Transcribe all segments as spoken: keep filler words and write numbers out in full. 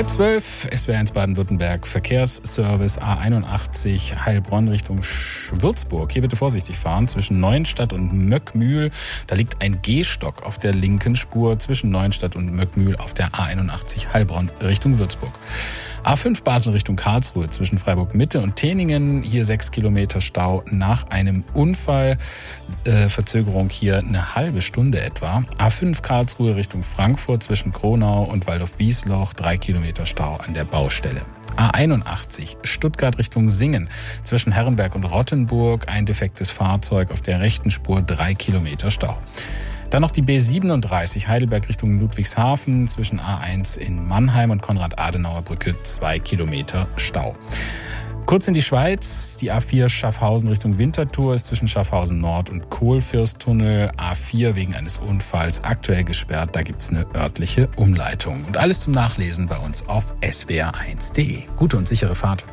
Halb zwölf, S W R eins Baden-Württemberg, Verkehrsservice A einundachtzig Heilbronn Richtung Würzburg. Hier bitte vorsichtig fahren zwischen Neuenstadt und Möckmühl. Da liegt ein Gehstock auf der linken Spur zwischen Neuenstadt und Möckmühl auf der A einundachtzig Heilbronn Richtung Würzburg. A fünf Basel Richtung Karlsruhe zwischen Freiburg Mitte und Teningen. Hier sechs Kilometer Stau nach einem Unfall. Äh, Verzögerung hier eine halbe Stunde etwa. A fünf Karlsruhe Richtung Frankfurt zwischen Kronau und Waldorf-Wiesloch. Drei Kilometer Stau an der Baustelle. A einundachtzig Stuttgart Richtung Singen zwischen Herrenberg und Rottenburg. Ein defektes Fahrzeug auf der rechten Spur. Drei Kilometer Stau. Dann noch die B siebenunddreißig Heidelberg Richtung Ludwigshafen zwischen A eins in Mannheim und Konrad-Adenauer-Brücke, zwei Kilometer Stau. Kurz in die Schweiz, die A vier Schaffhausen Richtung Winterthur ist zwischen Schaffhausen Nord und Kohlfürsttunnel. A vier wegen eines Unfalls aktuell gesperrt, da gibt's eine örtliche Umleitung. Und alles zum Nachlesen bei uns auf S W R eins punkt de. Gute und sichere Fahrt.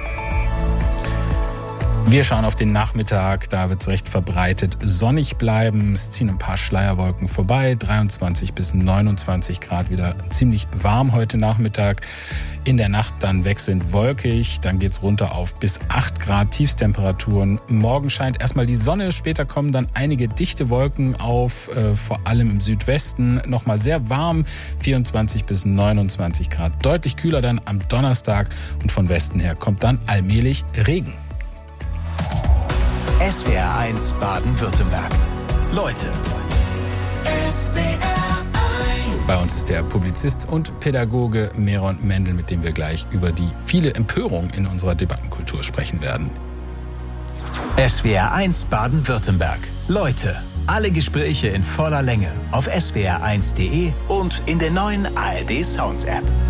Wir schauen auf den Nachmittag, da wird es recht verbreitet sonnig bleiben. Es ziehen ein paar Schleierwolken vorbei, dreiundzwanzig bis neunundzwanzig Grad, wieder ziemlich warm heute Nachmittag. In der Nacht dann wechselnd wolkig, dann geht's runter auf bis acht Grad Tiefstemperaturen. Morgen scheint erstmal die Sonne, später kommen dann einige dichte Wolken auf, äh, vor allem im Südwesten. Nochmal sehr warm, vierundzwanzig bis neunundzwanzig Grad. Deutlich kühler dann am Donnerstag und von Westen her kommt dann allmählich Regen. S W R eins Baden-Württemberg. Leute. S W R eins. Bei uns ist der Publizist und Pädagoge Meron Mendel, mit dem wir gleich über die viele Empörung in unserer Debattenkultur sprechen werden. S W R eins Baden-Württemberg. Leute. Alle Gespräche in voller Länge auf S W R eins punkt de und in der neuen A R D Sounds App.